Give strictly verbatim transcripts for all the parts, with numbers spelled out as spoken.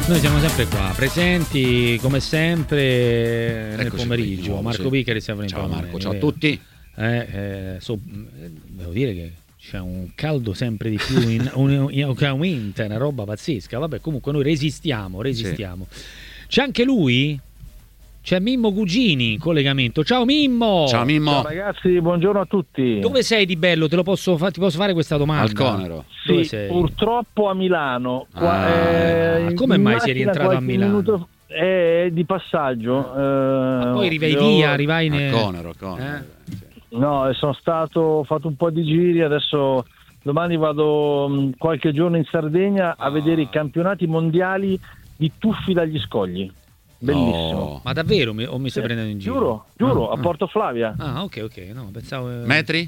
Noi siamo sempre qua, presenti come sempre nel Eccoci pomeriggio. nuovo, Marco sì. Vicari, sempre in Ciao Palma. Marco, ciao a tutti. Eh, eh, so, devo dire che c'è un caldo sempre di più, in, un, un, un winter, una roba pazzesca. Vabbè, comunque noi resistiamo, resistiamo. Sì. C'è anche lui? C'è Mimmo Cugini in collegamento. Ciao Mimmo! Ciao Mimmo! Ciao ragazzi, buongiorno a tutti. Dove sei di bello? Te lo posso fa- ti posso fare questa domanda? Al Conero. Sì, Dove sei? purtroppo a Milano. Ah, Qua, eh, come mai sei rientrato a Milano? Minuto, eh, di passaggio. Eh, Ma poi arrivai devo... via, arrivai ne... Al Conero, al Conero. Eh? Sì. No, sono stato, ho fatto un po' di giri, adesso domani vado mh, qualche giorno in Sardegna a ah. vedere i campionati mondiali di tuffi dagli scogli. Bellissimo. No. Ma davvero mi, o mi stai prendendo in giro? Giuro, giuro, ah, a Porto Flavia. Ah, ok, ok, no, pensavo... Eh... Metri?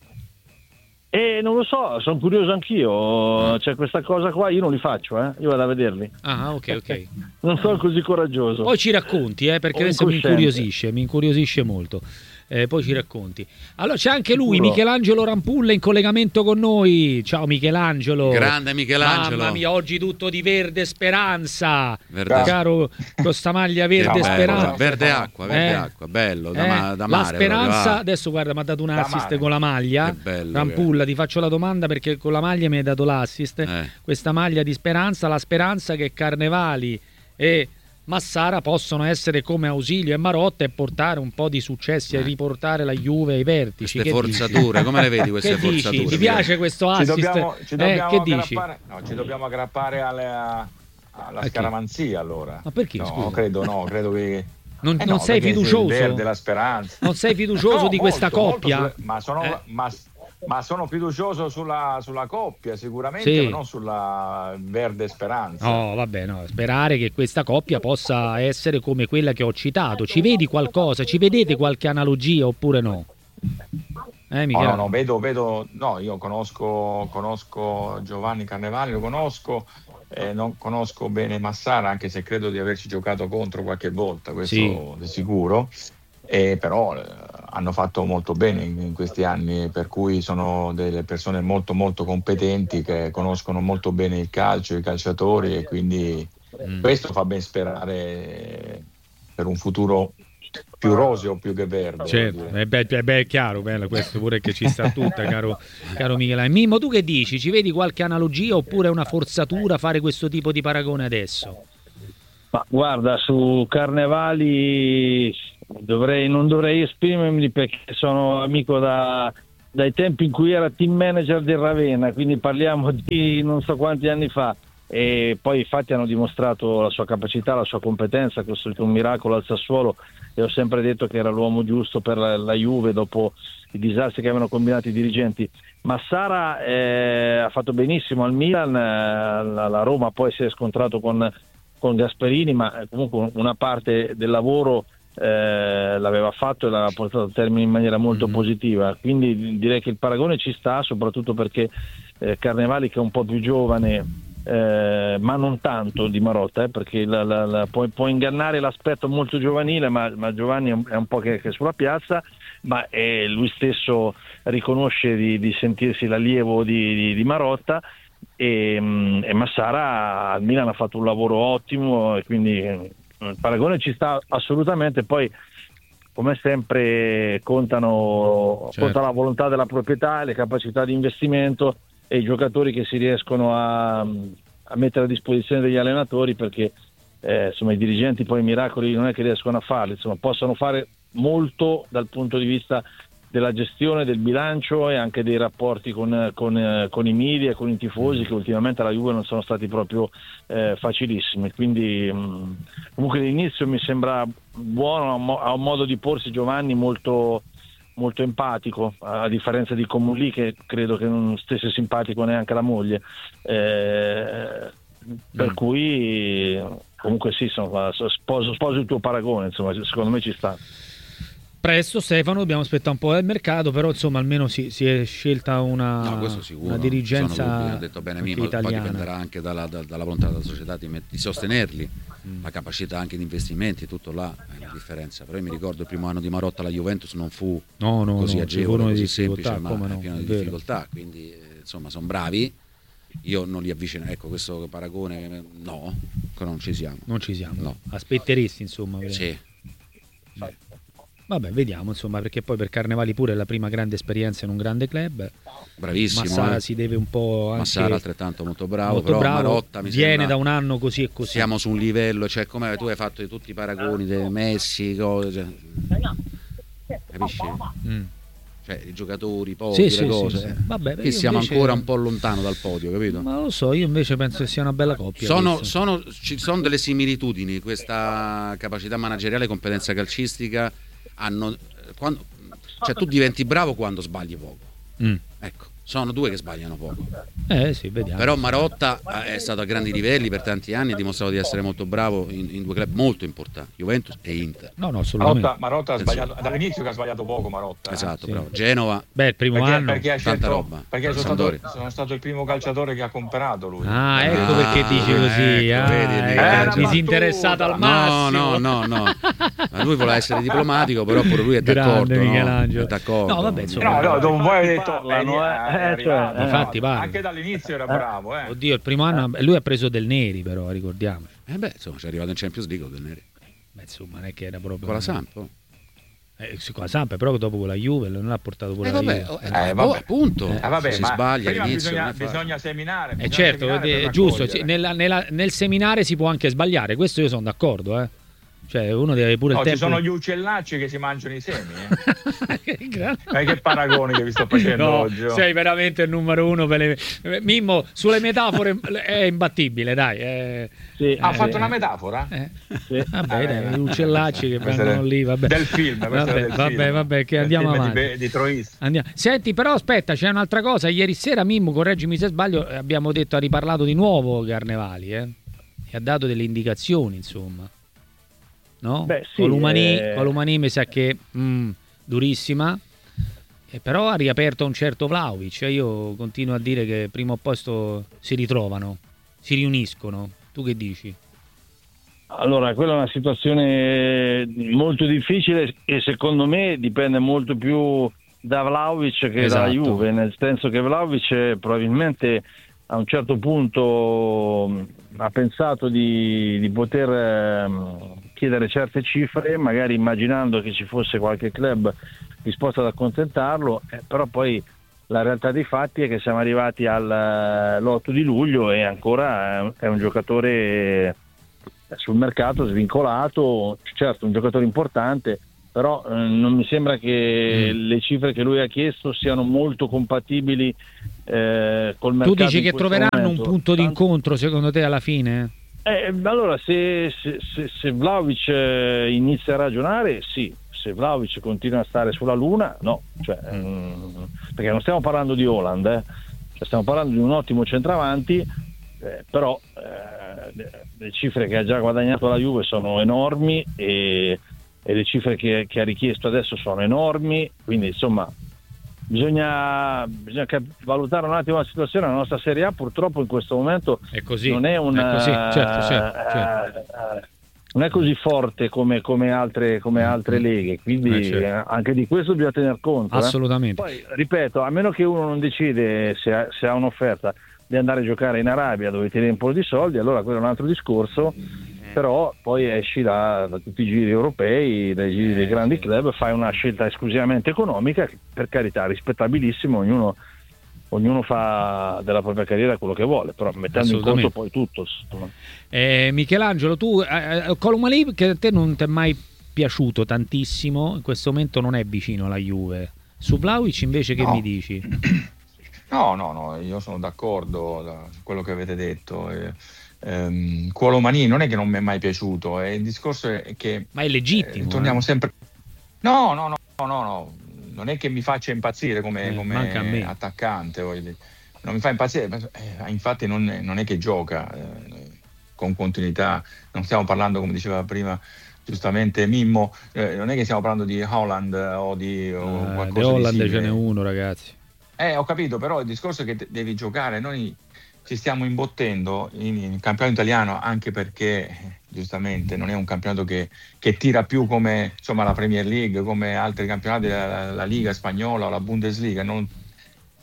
E non lo so, sono curioso anch'io. C'è questa cosa qua, io non li faccio, eh. Io vado a vederli. Ah, ok, ok. Non sono così coraggioso. Poi ci racconti, eh, perché O adesso mi incosciente. incuriosisce, mi incuriosisce molto. Eh, poi ci racconti. Allora c'è anche lui, Sicuro. Michelangelo Rampulla in collegamento con noi. Ciao Michelangelo. Grande Michelangelo. Mamma mia, oggi tutto di verde speranza. Verde. Caro, con sta maglia verde Che bello, speranza. Verde acqua, verde Eh. acqua, bello, da, Eh, ma- da la mare. speranza, proprio, ah. adesso guarda, mi ha dato un Da assist mare. con la maglia. Che bello Rampulla, ti faccio la domanda perché con la maglia mi hai dato l'assist. Eh. Questa maglia di speranza, la speranza che Carnevali e Massara possono essere come Ausilio e Marotta e portare un po' di successi e Eh. riportare la Juve ai vertici. Queste Che forzature, dici? come le vedi queste Che dici? forzature? Ti piace questo Ci assist? dobbiamo, ci Eh, dobbiamo che dici? aggrappare, no, ci dobbiamo aggrappare alle- alla A chi? scaramanzia allora. Ma perché, No, scusa? credo no, credo che Non, eh non no, sei perché fiducioso? il verde, la speranza. Non sei fiducioso No, di questa molto, molto coppia? sulle- ma sono Eh. ma, ma sono fiducioso sulla, sulla coppia sicuramente, Sì. ma non sulla verde speranza. No, vabbè, no, sperare che questa coppia possa essere come quella che ho citato. Ci vedi qualcosa? Ci vedete qualche analogia oppure no? Eh, No, Michele? no, no, vedo, vedo, no, io conosco, conosco Giovanni Carnevali, lo conosco, eh, non conosco bene Massara, anche se credo di averci giocato contro qualche volta, questo Sì. di sicuro, eh, però eh, hanno fatto molto bene in, in questi anni, per cui sono delle persone molto molto competenti che conoscono molto bene il calcio, i calciatori e quindi Mm. questo fa ben sperare per un futuro più roseo più che verde. Certo, voglio dire. è, beh, è, beh, è chiaro, bello, questo pure che ci sta tutta, caro, caro Michele. Mimmo, tu che dici? Ci vedi qualche analogia oppure è una forzatura fare questo tipo di paragone adesso? Ma guarda, su Carnevali dovrei, non dovrei esprimermi perché sono amico da, dai tempi in cui era team manager del Ravenna, quindi parliamo di non so quanti anni fa. E poi infatti hanno dimostrato la sua capacità, la sua competenza, ha costruito un miracolo al Sassuolo e ho sempre detto che era l'uomo giusto per la, la Juve dopo i disastri che avevano combinato i dirigenti. Massara eh, ha fatto benissimo al Milan, eh, la, la Roma poi si è scontrato con, con Gasperini, ma comunque una parte del lavoro eh, l'aveva fatto e l'aveva portato a termine in maniera molto Mm-hmm. positiva, quindi direi che il paragone ci sta, soprattutto perché eh, Carnevali, che è un po' più giovane, Eh, ma non tanto di Marotta, eh, perché la, la, la, può, può ingannare l'aspetto molto giovanile, ma, ma Giovanni è un, è un po' che, che è sulla piazza, ma eh, lui stesso riconosce di, di sentirsi l'allievo di, di, di Marotta e, mh, e Massara al Milan ha fatto un lavoro ottimo e quindi eh, il paragone ci sta assolutamente. Poi come sempre contano, Certo. conta la volontà della proprietà, le capacità di investimento e i giocatori che si riescono a, a mettere a disposizione degli allenatori, perché eh, insomma i dirigenti poi i miracoli non è che riescono a farli, insomma possono fare molto dal punto di vista della gestione del bilancio e anche dei rapporti con, con, con i media e con i tifosi, che ultimamente alla Juve non sono stati proprio eh, facilissimi, quindi mh, comunque l'inizio mi sembra buono, ha un mo- ha un modo di porsi Giovanni molto molto empatico, a differenza di Comulli, che credo che non stesse simpatico neanche la moglie, eh, per Mm. cui comunque sì, insomma, sposo, sposo il tuo paragone, insomma, secondo me ci sta. Presto Stefano, dobbiamo aspettare un po' del mercato, però insomma almeno si, si è scelta una, No, questo sicuro, una non ci dirigenza sono dubbi, ha detto bene anche Mimmo, poi italiana. dipenderà anche dalla, da- dalla volontà della società di, met- di sostenerli, Mm. la capacità anche di investimenti, tutto là è la differenza. Però io mi ricordo il primo anno di Marotta alla Juventus non fu No, no, così no, agevole, sicuro di così difficoltà, semplice, ma come è no, pieno è di vero. difficoltà, quindi eh, insomma sono bravi, io non li avvicino, ecco, questo paragone no, ancora non ci siamo. Non ci siamo. No. Aspetteresti, insomma. Sì. Beh. Vabbè, vediamo, insomma, perché poi per Carnevali pure è la prima grande esperienza in un grande club. Bravissimo. Massara eh. si deve un po' anche Massara altrettanto molto bravo, molto però bravo, Marotta mi viene sembra, da un anno così e così. siamo su un livello, cioè come tu hai fatto tutti i paragoni dei Messi, cose, cioè, capisci? Mm. Cioè i giocatori, poi Sì, le sì, cose. sì, sì. Vabbè, Qui io siamo invece- ancora un po' lontano dal podio, capito? Ma lo so, io invece penso che sia una bella coppia. Sono, questa. sono, ci sono delle similitudini, questa capacità manageriale e competenza calcistica hanno, quando, cioè tu diventi bravo quando sbagli poco, Mm. ecco, sono due che sbagliano poco, Eh sì, vediamo. però Marotta è stato a grandi livelli per tanti anni, ha dimostrato di essere molto bravo in, in due club molto importanti, Juventus e Inter. No, no, assolutamente. Marotta, Marotta ha sbagliato dall'inizio, che ha sbagliato poco Marotta. eh. Esatto, sì. bravo. Genova, Beh, il primo Perché, anno. perché ha tanta scelto, roba. perché sono Sampdoria. stato, sono stato il primo calciatore che ha comprato lui. Ah, ecco Ah, perché dici così. ecco, ah, vedi, ecco, lì, era disinteressato battuta. al no, massimo. no, no, no, ma lui voleva essere diplomatico, però pure lui è Grande d'accordo, Michelangelo. no? È d'accordo. No, vabbè, Eh, insomma. No, no, dopo voi avete detto parlano, è- eh, è eh, arrivato. cioè, Infatti parla. Anche dall'inizio era bravo, eh. Oddio, il primo anno lui ha preso del Neri, però ricordiamoci. Eh beh, insomma, ci è arrivato in Champions League del Neri. Beh, insomma, non è che era proprio Con la Samp. oh. Eh, sì, con la Samp, però dopo con la Juve non l'ha portato pure Eh la vabbè, Juve. oh, Eh, eh, Eh, boh, vabbè. appunto, Eh, Eh, vabbè, si ma sbaglia prima all'inizio. bisogna, non è facile. bisogna seminare. Eh, bisogna certo, seminare è per giusto, raccogliere. sì, nella- nella- nel seminare si può anche sbagliare, questo io sono d'accordo, eh. Cioè, uno deve pure No, il ci tempo. sono gli uccellacci che si mangiano i semi. Eh. Che grande- Ma che paragoni che vi sto facendo No, oggi? oh. sei veramente il numero uno per le... eh, Mimmo, sulle metafore è imbattibile, dai. eh. Sì, Ha Eh, fatto eh. una metafora? Eh. sì. Vabbè, Eh, dai, eh, gli uccellacci che questa vengono era- lì, vabbè. Del film, questa vabbè, era del vabbè, film. vabbè, che Del andiamo film avanti. Di, di Troisi. Andiamo. Senti, però aspetta, c'è un'altra cosa. Ieri sera, Mimmo, correggimi se sbaglio, eh, abbiamo detto, ha riparlato di nuovo Carnevali, eh? E ha dato delle indicazioni, insomma. No? Beh, sì, Columani, eh. Columani mi sa che mm, durissima, e però ha riaperto un certo Vlahovic. E io continuo a dire che prima o poi sto- si ritrovano, si riuniscono. Tu che dici? Allora, quella è una situazione molto difficile e secondo me dipende molto più da Vlahovic che Esatto. dalla Juve, nel senso che Vlahovic probabilmente a un certo punto mh, ha pensato di, di poter ehm, chiedere certe cifre, magari immaginando che ci fosse qualche club disposto ad accontentarlo, eh, però poi la realtà dei fatti è che siamo arrivati all'otto di luglio e ancora è un- è un giocatore sul mercato svincolato, certo un giocatore importante, però eh, non mi sembra che Mm. le cifre che lui ha chiesto siano molto compatibili eh, col Tu mercato. dici in che questo troveranno momento. un punto Tanto- d'incontro secondo te alla fine? eh, allora se, se, se, se Vlahovic eh, inizia a ragionare, sì. Se Vlahovic continua a stare sulla luna, no, cioè, mm, perché non stiamo parlando di Haaland, eh. Cioè, stiamo parlando di un ottimo centravanti, eh, però eh, le, le cifre che ha già guadagnato la Juve sono enormi e, e le cifre che, che ha richiesto adesso sono enormi, quindi insomma bisogna, bisogna cap- valutare un attimo la situazione. La nostra Serie A purtroppo in questo momento È così. non è una È così, certo, certo, certo. eh, eh, non è così forte come, come altre, come altre leghe, quindi Eh, certo. eh, anche di questo bisogna tener conto. eh. Assolutamente. Poi ripeto, a meno che uno non decide se ha, se ha un'offerta di andare a giocare in Arabia dove tiene un po' di soldi, allora quello è un altro discorso, però poi esci da, da tutti i giri europei, dai giri dei grandi club, fai una scelta esclusivamente economica, che, per carità, rispettabilissimo, ognuno ognuno fa della propria carriera quello che vuole, però mettendo in conto Assolutamente. poi tutto. insomma. Eh, Michelangelo, tu eh, eh, Colomani, che a te non ti è mai piaciuto tantissimo, in questo momento non è vicino alla Juve. Su Vlahovic invece che No. mi dici? No, no, no, io sono d'accordo da- su quello che avete detto. Eh, ehm, Colomani non è che non mi è mai piaciuto, eh, il discorso è che Ma è legittimo. eh, torniamo eh. sempre. No, no, no, no, no, no, non è che mi faccia impazzire come, Eh, come manca a me. attaccante, voglio dire. Non mi fa impazzire, eh, infatti non, è- non è che gioca eh, con continuità, non stiamo parlando, come diceva prima giustamente Mimmo, eh, non è che stiamo parlando di Haaland o di o Ah, qualcosa De Holland di ce simile. n'è uno, ragazzi. Eh, ho capito, però il discorso è che de- devi giocare. Noi ci stiamo imbottendo in, in campionato italiano anche perché, eh, giustamente, non è un campionato che, che tira più come insomma la Premier League, come altri campionati, la, la- la Liga spagnola o la Bundesliga. Non-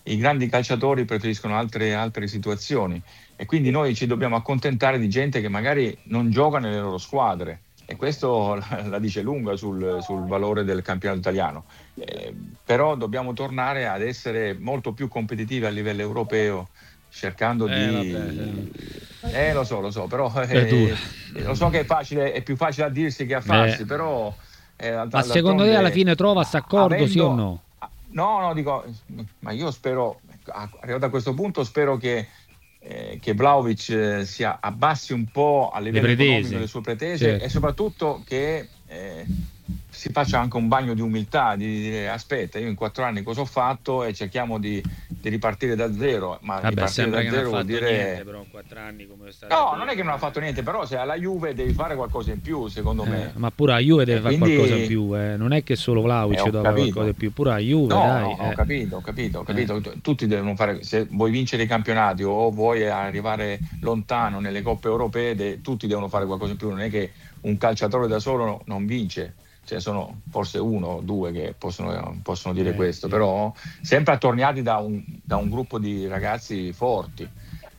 i grandi calciatori preferiscono altre, altre situazioni e quindi noi ci dobbiamo accontentare di gente che magari non gioca nelle loro squadre. E questo la, la dice lunga sul, sul valore del campionato italiano, eh, però dobbiamo tornare ad essere molto più competitivi a livello europeo, cercando eh, di vabbè, sì. eh lo so lo so però eh, lo so che è facile, è più facile a dirsi che a farsi, eh. però eh, ma secondo te alla fine trova s'accordo, avendo, sì o no? No, no, dico, ma io spero, arrivato a questo punto, spero che Eh, che Vlahovic eh, si abbassi un po' a livello economico le sue pretese, certo. E soprattutto che eh, si faccia anche un bagno di umiltà, di dire aspetta, io in quattro anni cosa ho fatto e cerchiamo di, di ripartire da zero, ma vabbè, ripartire da zero vuol dire niente, però in quattro anni come sta no, non è che non ha fatto niente, però se alla Juve devi fare qualcosa in più, secondo eh, me, ma pure la Juve deve eh, fare quindi... qualcosa in più, eh. Non è che solo Vlahovic eh, deve fare qualcosa in più, pure la Juve, no, dai, no, eh. ho capito, ho capito, ho capito. Eh. Tutti devono fare, se vuoi vincere i campionati o vuoi arrivare lontano nelle coppe europee, de, tutti devono fare qualcosa in più, non è che un calciatore da solo non vince. Cioè sono forse uno o due che possono, possono dire eh, questo, sì. Però sempre attorniati da un, da un gruppo di ragazzi forti.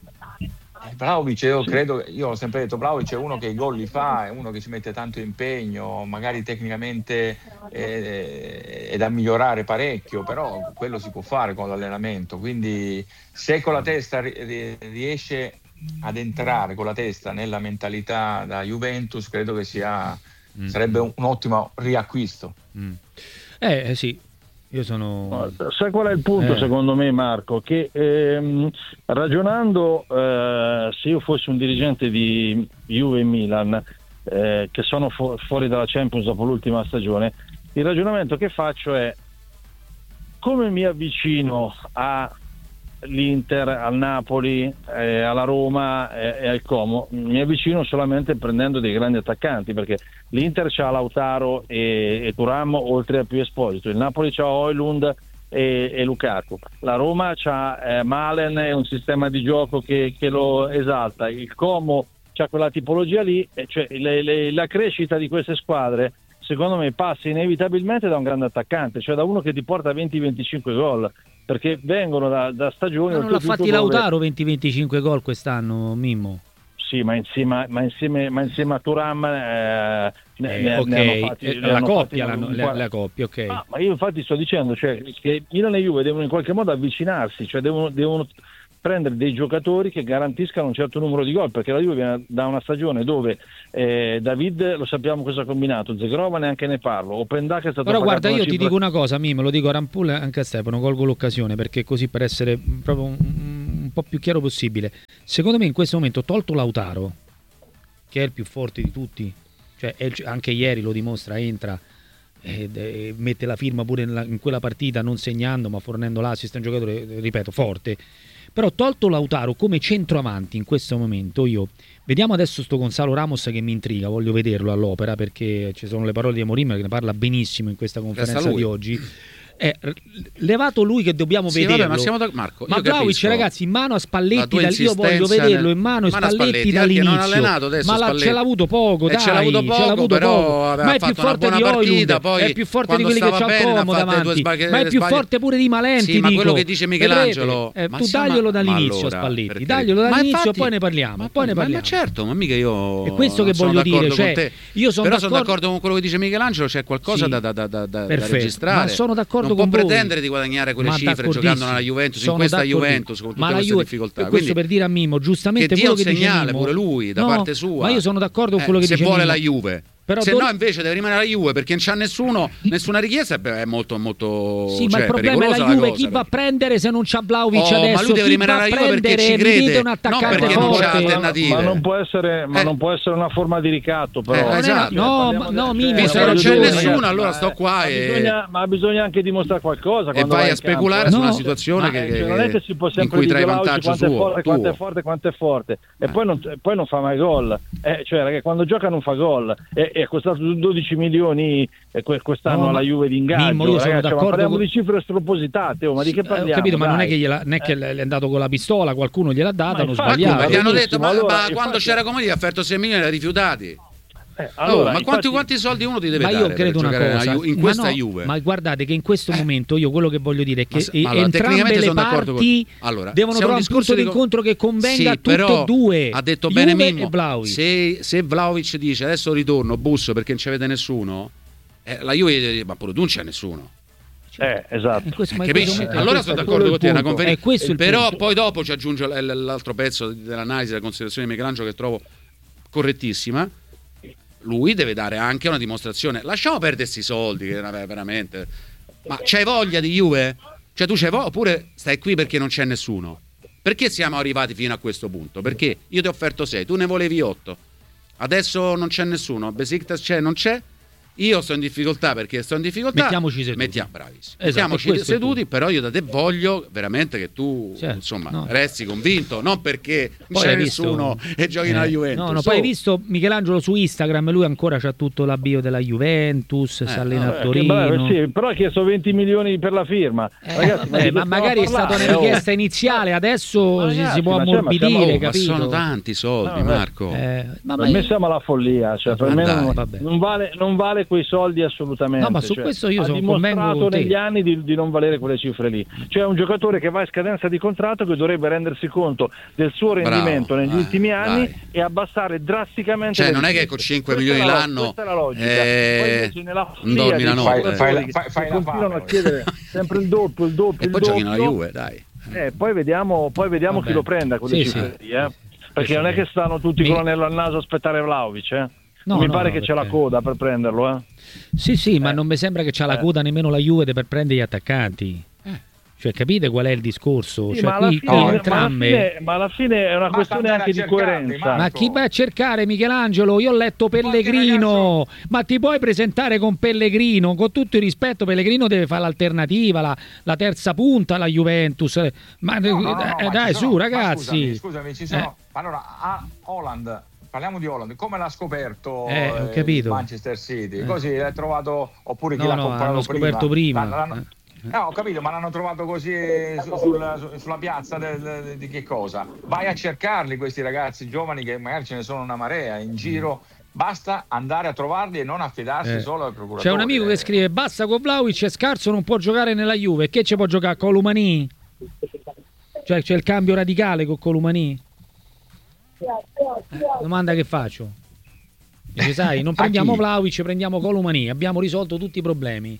Vlahovic, io credo, io ho sempre detto, Vlahovic è uno che i gol li fa, è uno che ci mette tanto impegno, magari tecnicamente è, è da migliorare parecchio, però quello si può fare con l'allenamento, quindi se con la testa riesce ad entrare con la testa nella mentalità da Juventus, credo che sia mm. sarebbe un, un ottimo riacquisto. Mm. Eh, eh sì, io sono. Sai qual è il punto, eh. secondo me, Marco? Che ehm, ragionando, eh, se io fossi un dirigente di Juve e Milan, eh, che sono fu- fuori dalla Champions dopo l'ultima stagione, il ragionamento che faccio è: come mi avvicino a l'Inter, al Napoli, eh, alla Roma eh, e al Como? Mi avvicino solamente prendendo dei grandi attaccanti, perché l'Inter c'ha Lautaro e, e Thuram oltre a più Esposito, il Napoli c'ha Højlund e, e Lukaku, la Roma c'ha eh, Malen e un sistema di gioco che, che lo esalta, il Como c'ha quella tipologia lì, e cioè le, le, la crescita di queste squadre secondo me passa inevitabilmente da un grande attaccante, cioè da uno che ti porta venti venticinque gol, perché vengono da, da stagioni. Ma non l'ha fatti Lautaro dove... venti venticinque gol quest'anno, Mimmo? Sì, ma insieme, ma insieme, ma insieme a Thuram eh, ne, eh, okay. ne hanno fatti, eh, ne la, hanno coppia, fatti la, la, la coppia, ok. Ah, ma io infatti sto dicendo, cioè, che Milan e Juve devono in qualche modo avvicinarsi, cioè devono, devono prendere dei giocatori che garantiscano un certo numero di gol, perché la Juve viene da una stagione dove eh, David, lo sappiamo cosa ha combinato, Zegrova neanche ne parlo, Openda che è stato però guarda, io cifra... ti dico una cosa, a me me lo dico a Rampul e anche a Stefano, colgo l'occasione perché così, per essere proprio un, un po' più chiaro possibile, secondo me in questo momento, tolto Lautaro, che è il più forte di tutti, cioè è, anche ieri lo dimostra, entra e, e mette la firma pure in, la, in quella partita, non segnando ma fornendo l'assist, è un giocatore, ripeto, forte. Però tolto Lautaro come centroavanti in questo momento, io vediamo adesso sto Gonzalo Ramos che mi intriga, voglio vederlo all'opera perché ci sono le parole di Amorim che ne parla benissimo in questa conferenza di oggi. È levato lui che dobbiamo sì, vederlo, vabbè, ma, siamo da... Marco, ma Vlahovic, ragazzi, in mano a Spalletti, da... io voglio vederlo in mano a Spalletti, Spalletti dall'inizio, non allenato adesso, ma la... ce l'ha avuto poco, dai, ce l'ha avuto poco, avuto però poco. Ma è più forte di Højlund, è più forte di quelli che c'ha il Como davanti, ma è più forte pure di Malenti, sì, ma quello che dice Michelangelo, eh, tu daglielo dall'inizio a Spalletti, daglielo dall'inizio e poi ne parliamo, poi ne parliamo. Ma certo, ma mica io è questo che voglio dire, cioè io sono però sono d'accordo con quello che dice Michelangelo, c'è qualcosa da registrare, ma sono d'accordo con voi, non può pretendere di guadagnare quelle cifre giocando nella Juventus, in questa Juventus con tutte queste Juve, difficoltà. Questo per dire a Mimmo, giustamente che quello dia un che segnale dice Mimmo, pure lui da no, parte sua. Ma io sono d'accordo con quello eh, che se dice vuole Mimmo. la Juve. Però se do... no invece deve rimanere la Juve perché non c'ha nessuno, nessuna richiesta, è molto molto sì, cioè, ma il problema è la Juve, la chi va a prendere se non c'ha Vlahovic oh, adesso? Ma lui deve chi rimanere va la Juve perché ci crede, un attaccante non perché forte. non c'ha alternative. Ma non può essere, ma eh. non può essere una forma di ricatto, però. Eh, esatto. No, no, no, Mimmo, se non c'è nessuno, allora sto qua e bisogna, ma bisogna anche dimostrare qualcosa e vai a speculare su una situazione che non è che si può sempre dire quanto è forte, quanto è forte, quanto è forte e poi non poi non fa mai gol. Cioè, ragazzi, quando gioca non fa gol e è costato dodici milioni quest'anno no, alla Juve di ingaggio. Mimmo, io sono ragazzi, d'accordo ma parliamo con... di cifre spropositate, oh, ma di che parliamo? Ho capito, ma dai. non è che, gliela, non è che eh. è andato con la pistola, qualcuno gliel'ha data, non sbagliato. sbagliato. Ma gli hanno detto, ma, allora, ma quando c'era Comodi ha offerto sei milioni e l'ha rifiutati. Eh, allora, oh, ma infatti... quanti, quanti soldi uno ti deve ma dare io credo per una cosa Ju- in questa ma no, Juve? Ma guardate che in questo momento io quello che voglio dire è che se, allora, entrambe le parti con... allora, devono trovare un punto di incontro che convenga sì, a tutte e due. Ha detto Juve bene Mimmo, e Vlahovic. Se, se Vlahovic dice adesso ritorno, busso perché non ci vede nessuno, eh, la Juve dice ma pure tu non c'è nessuno. Eh, esatto. Questo, eh, capisci? questo, allora sono d'accordo con te, una confer- è questo il però punto. poi dopo ci aggiunge l'altro pezzo dell'analisi, della considerazione di Michelangelo che trovo correttissima. Lui deve dare anche una dimostrazione. Lasciamo perdere questi soldi che veramente. Ma c'hai voglia di Juve? Cioè tu c'hai voglia oppure stai qui perché non c'è nessuno? Perché siamo arrivati fino a questo punto? Perché io ti ho offerto sei, tu ne volevi otto. Adesso non c'è nessuno, Besiktas c'è, non c'è. Io sto in difficoltà perché sto in difficoltà. Mettiamoci seduti. Mettiamo, bravissimo. Esatto, Mettiamoci seduti, però io da te voglio veramente che tu certo, insomma no. resti convinto, non perché non poi c'è visto, nessuno e giochi eh, nella Juventus. No, no, Su. poi hai visto Michelangelo su Instagram, lui ancora c'ha tutto l'avvio della Juventus, Eh, si allena no, a Eh, Torino. che bravo, sì, però ha chiesto venti milioni per la firma. Eh, Ragazzi, vabbè, ma magari è stata una richiesta iniziale, adesso Ma si, ragazzi, si può ma c'è- ma ammorbidire, siamo- Oh, ma capito? sono tanti soldi, No, beh. Marco. Eh, ma, Per ma me siamo alla follia, cioè per Ma me dai. non, Vabbè. non vale, non vale quei soldi assolutamente. No, ma su cioè, questo io ha sono- dimostrato convengo con te. negli anni di, di non valere quelle cifre lì. Cioè un giocatore che va in scadenza di contratto che dovrebbe rendersi conto del suo rendimento Bravo, negli dai, ultimi anni dai. e abbassare drasticamente. Cioè le non è che richieste. con cinque Questa milioni è la- l'anno questa è la logica. eh, Poi invece nella non follia dormi dei la notte. giocatori Fai la- che- fai- che fai la continuano fame. a chiedere sempre il doppio, il doppio, E il poi giochi nella doppio. Juve, dai. Eh, poi vediamo, poi vediamo Vabbè. chi lo prenda quelle Sì, cifre sì. lì, eh. Perché Sì, non è sì. che stanno tutti Mi- con l'anello al naso a aspettare Vlahovic, eh. No, Mi no, pare no, che c'è la perché- coda per prenderlo, eh. Sì, sì, ma Eh. non mi sembra che c'ha la Eh. coda nemmeno la Juve per prendere gli attaccanti. Cioè, capite qual è il discorso? Sì, Cioè, ma, alla qui, fine, qui ma alla entrambe... fine- ma alla fine è una Basta questione andare anche a di cercarli, coerenza. Marco. Ma chi va a cercare Michelangelo? Io ho letto Pellegrino, ma ti puoi presentare con Pellegrino? Con tutto il rispetto, Pellegrino deve fare l'alternativa, la, la terza punta alla Juventus. Ma No, no, no, no, eh, ma dai, ci su, sono- ma ragazzi. Scusami, scusami, ci sono. Eh. Allora, a Holland, parliamo di Holland, come l'ha scoperto Eh, ho eh, capito. il Manchester City? Eh. Così l'ha trovato, oppure chi No, l'ha no, comprato hanno scoperto prima. L'hanno- l'hanno- Eh. No, ho capito, ma l'hanno trovato così su- sulla, su- sulla piazza del- del- di che cosa? Vai a cercarli questi ragazzi giovani che magari ce ne sono una marea in giro. Basta andare a trovarli e non affidarsi Eh. solo al procuratore. C'è un amico che scrive: basta con Vlahovic e Scarso non può giocare nella Juve. Che ci può giocare con Columani? Cioè c'è il cambio radicale con Columani? Eh, domanda che faccio. Dice, sai, non prendiamo chi? Vlahovic, prendiamo Columani, abbiamo risolto tutti i problemi.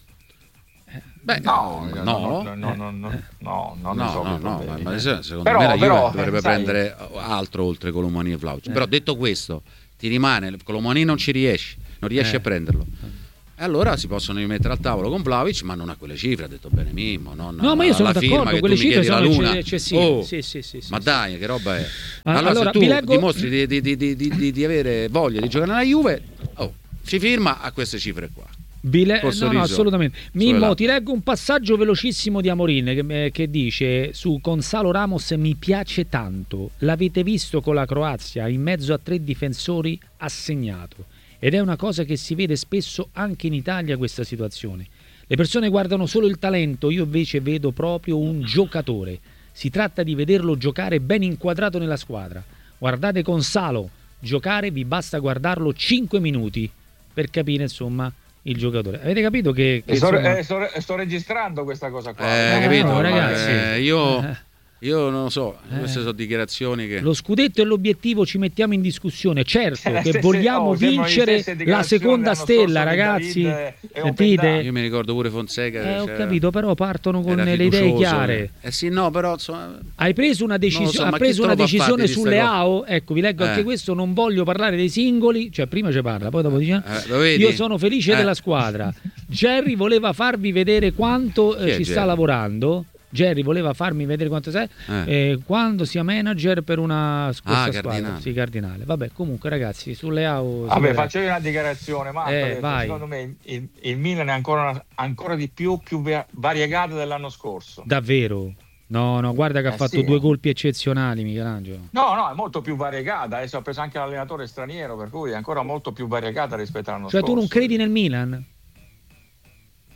Beh, No, no, no, no, no, no, no, no, non no, risolve no, i no, problemi. ma, ma se- secondo Però- me la Juve però, dovrebbe sai- prendere altro oltre Colomani e Vlahovic. Eh. Però detto questo, ti rimane Colomani non ci riesci, non riesci Eh. a prenderlo. E allora si possono rimettere al tavolo con Vlahovic, ma non a quelle cifre, ha detto bene Mimmo. Non No, ma io sono alla firma d'accordo, che quelle tu mi cifre chiedi la sono luna. eccessive. Oh, Sì, sì, sì, sì, ma sì. dai, che roba è? Ah, Allora, allora, se tu vi leggo- dimostri di, di- di- di- di- di- di avere voglia di giocare nella Juve, oh, si firma a queste cifre qua. Vi le- Col no, no, sorriso assolutamente. sulle Mimmo, labbra. ti leggo un passaggio velocissimo di Amorin che, eh, che dice su Gonzalo Ramos: mi piace tanto, l'avete visto con la Croazia in mezzo a tre difensori, ha segnato, ed è una cosa che si vede spesso anche in Italia, questa situazione. Le persone guardano solo il talento, io invece vedo proprio un giocatore. Si tratta di vederlo giocare ben inquadrato nella squadra. Guardate Gonzalo giocare, vi basta guardarlo cinque minuti per capire insomma il giocatore. Avete capito che, che sto, insomma... eh, sto, sto registrando questa cosa qua. Eh, no, capito? no, Ma, ragazzi. eh, io, Eh. io non lo so, queste Eh. sono dichiarazioni che... Lo scudetto e l'obiettivo ci mettiamo in discussione, certo Le che stesse- vogliamo oh, sembrano le vincere stesse la dichiarazioni seconda dell'anno stella, scorso di ragazzi. David e Sentite? Opendà. Io mi ricordo pure Fonseca. Eh, ho c'era- capito, però partono con era le idee fiducioso. chiare. Eh sì, no, però insomma... Hai preso una, decisi- Non lo so, ha ma preso chi una te lo fa decisione fare di sulle sta cosa? A O? Ecco, vi leggo anche Eh. questo, non voglio parlare dei singoli, cioè prima ci parla, poi dopo dice Eh, lo vedi? io sono felice Eh. della squadra. Jerry voleva farvi vedere quanto eh, Chi è ci sta Jerry? lavorando. Jerry voleva farmi vedere quanto sei Eh. eh, quando sia manager per una scorsa Ah, squadra. Cardinale. Sì, Cardinale. Vabbè, comunque ragazzi, sulle A O si Vabbè, vedrà. faccio io una dichiarazione, Marco. Eh, che vai. Secondo me il, il Milan è ancora, ancora di più, più va- variegato dell'anno scorso. Davvero? No, no, guarda che ha Eh, fatto sì. due colpi eccezionali Michelangelo. No, no, è molto più variegata. Adesso ha preso anche l'allenatore straniero, per cui è ancora molto più variegata rispetto all'anno Cioè scorso. tu non credi nel Milan?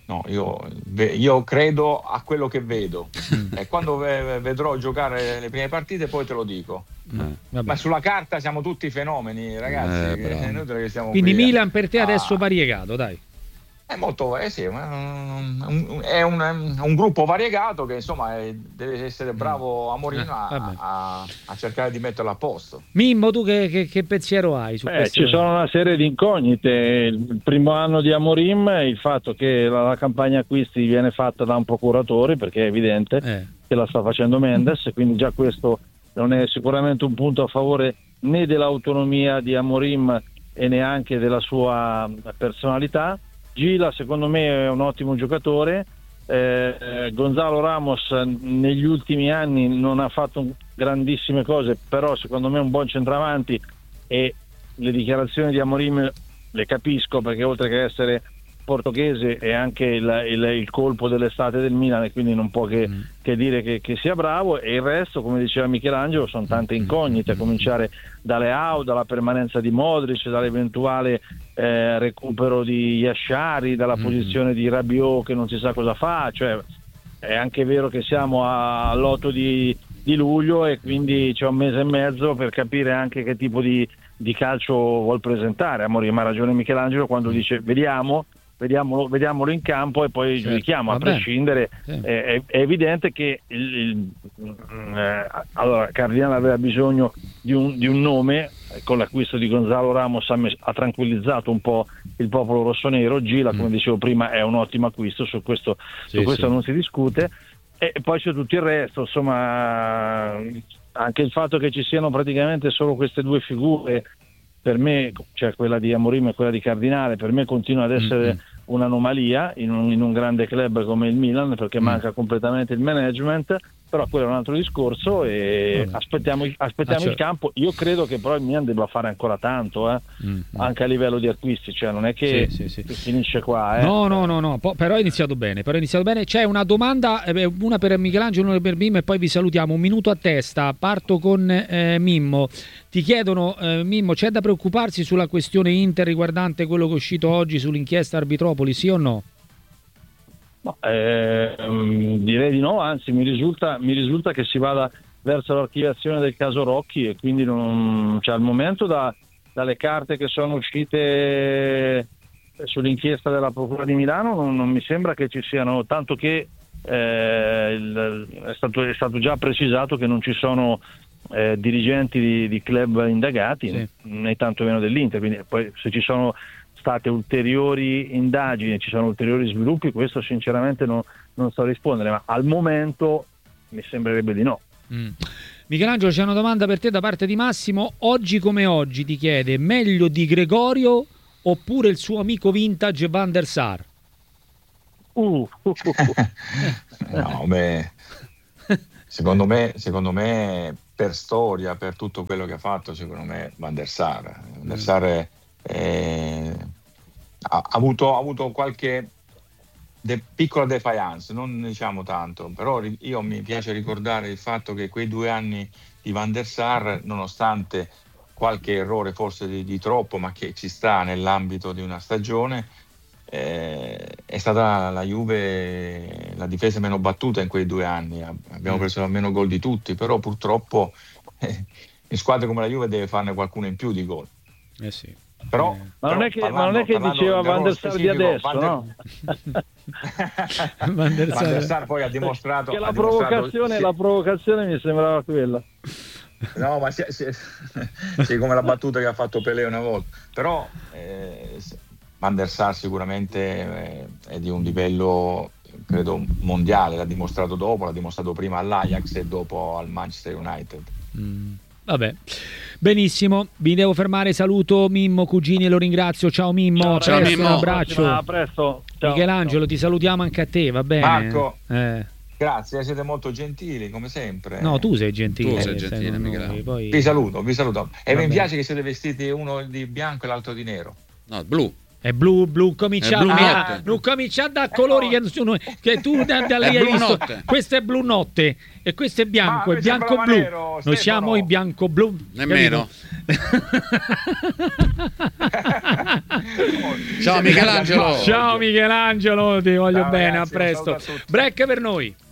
No, io, io credo a quello che vedo e quando vedrò giocare le prime partite poi te lo dico. Eh. Ma sulla carta siamo tutti fenomeni, ragazzi. Eh, è inutile che stiamo Quindi qui Milan per te a... adesso variegato, dai. È molto, eh sì, un, è un, un gruppo variegato che insomma è, deve essere bravo Amorim a, a, a cercare di metterlo a posto. Mimmo, tu che, che, che pensiero hai su Beh, questo? ci sono una serie di incognite. Il primo anno di Amorim, il fatto che la, la campagna acquisti viene fatta da un procuratore, perché è evidente eh. che la sta facendo Mendes, quindi già questo non è sicuramente un punto a favore né dell'autonomia di Amorim e neanche della sua personalità. Gila secondo me è un ottimo giocatore, eh, Gonzalo Ramos negli ultimi anni non ha fatto grandissime cose, però secondo me è un buon centravanti e le dichiarazioni di Amorim le capisco, perché oltre che essere portoghese è anche il, il, il colpo dell'estate del Milan e quindi non può che, mm. che dire che, che sia bravo, e il resto, come diceva Michelangelo, sono tante incognite, a cominciare dalle A U, dalla permanenza di Modric, dall'eventuale eh, recupero di Yashari, dalla mm. posizione di Rabiot che non si sa cosa fa. Cioè è anche vero che siamo all'otto di, di luglio e quindi c'è un mese e mezzo per capire anche che tipo di, di calcio vuol presentare. Amorim ha ragione Michelangelo quando dice vediamo Vediamolo, vediamolo in campo e poi certo, giudichiamo. A prescindere sì. eh, è, è evidente che il, il, eh, allora Cardinale aveva bisogno di un, di un nome, con l'acquisto di Gonzalo Ramos ha, messo, ha tranquillizzato un po' il popolo rossonero. Gila, mm. come dicevo prima, è un ottimo acquisto, su questo, sì, su questo sì. non si discute, e poi c'è tutto il resto, insomma anche il fatto che ci siano praticamente solo queste due figure, per me, cioè quella di Amorim e quella di Cardinale, per me continua ad essere mm-hmm. un'anomalia in un, in un grande club come il Milan, perché mm. manca completamente il management, però quello è un altro discorso e mm. aspettiamo, aspettiamo ah, il certo. campo. Io credo che però il Milan debba fare ancora tanto, eh? mm. anche a livello di acquisti, cioè non è che, sì, sì, sì. finisce qua. Eh? No, no, no, no, po- però è iniziato bene, però è iniziato bene. C'è una domanda, eh, una per Michelangelo, una per Mimmo e poi vi salutiamo. Un minuto a testa, parto con eh, Mimmo. Ti chiedono, eh, Mimmo, c'è da preoccuparsi sulla questione Inter riguardante quello che è uscito oggi sull'inchiesta Arbitropoli, sì o no? No, eh, direi di no, anzi mi risulta, mi risulta che si vada verso l'archiviazione del caso Rocchi, e quindi non, cioè, al momento da, dalle carte che sono uscite sull'inchiesta della Procura di Milano non, non mi sembra che ci siano, tanto che eh, il, è, stato, è stato già precisato che non ci sono eh, dirigenti di, di club indagati, sì. né tanto meno dell'Inter, quindi poi se ci sono state ulteriori indagini, ci sono ulteriori sviluppi, questo sinceramente non, non so rispondere, ma al momento mi sembrerebbe di no. Mm. Michelangelo, c'è una domanda per te da parte di Massimo. Oggi come oggi ti chiede: meglio di Gregorio oppure il suo amico vintage Van der Sar? Uh. no, beh, secondo me, secondo me per storia, per tutto quello che ha fatto, secondo me Van der Sar. Van der Sar è, Eh, ha, ha, avuto, ha avuto qualche de, piccola defiance, non diciamo tanto, però io mi piace ricordare il fatto che quei due anni di Van der Sar, nonostante qualche errore forse di, di troppo, ma che ci sta nell'ambito di una stagione, eh, è stata la Juve la difesa meno battuta in quei due anni, abbiamo preso almeno gol di tutti, però purtroppo eh, in squadre come la Juve deve farne qualcuno in più di gol. Eh sì. Però, ma, non però, è che, ma non è che diceva Van der Sar di adesso, Van der... no? Van der Sar. Van der Sar poi ha dimostrato che la, ha provocazione, dimostrato... la provocazione mi sembrava quella. No, ma sì, sì, sì, come la battuta che ha fatto Pelé una volta. Però eh, Van der Sar sicuramente eh, è di un livello, credo, mondiale. L'ha dimostrato dopo, l'ha dimostrato prima all'Ajax e dopo al Manchester United. Mm. Vabbè, benissimo, vi devo fermare, saluto Mimmo Cugini e lo ringrazio. Ciao Mimmo, ciao, presto, Mimmo. Un abbraccio. A presto. Ciao. Michelangelo, ti salutiamo anche a te, va bene? Marco, eh. grazie, siete molto gentili come sempre. No, tu sei gentile. Tu sei gentile, Michelangelo. Poi... Vi saluto, vi saluto. E mi piace che siete vestiti uno di bianco e l'altro di nero. No, blu. È blu, blu, comincia blu a non comincia da colori che, che tu da, da lei hai visto. Notte. Questo è blu notte e questo è bianco, è bianco blu. Nero, noi siamo i bianco blu. Nemmeno. Ciao Michelangelo. Ciao Michelangelo, ti voglio Ciao, bene, ragazzi, a presto. un saluto a tutti. Break per noi.